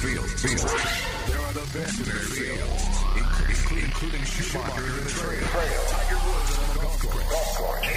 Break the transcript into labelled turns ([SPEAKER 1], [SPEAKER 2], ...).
[SPEAKER 1] There are the best in their field, including Schumacher in the trail, Tiger Woods on the golf course,